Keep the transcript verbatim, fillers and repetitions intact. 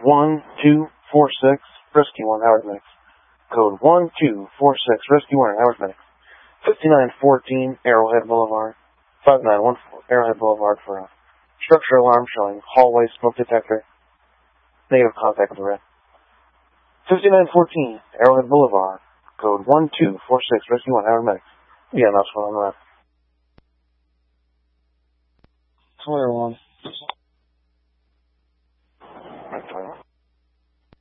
one two four six, Rescue one, Howard Medics. Code one two four six, Rescue one, Howard Medics. fifty-nine fourteen, Arrowhead Boulevard. five nine one four, Arrowhead Boulevard for a structure alarm showing hallway smoke detector. Negative contact with the red. fifty-nine fourteen, Arrowhead Boulevard. Code one two four six, Rescue one, Howard Medics. Yeah, that's what I'm at. Clear one.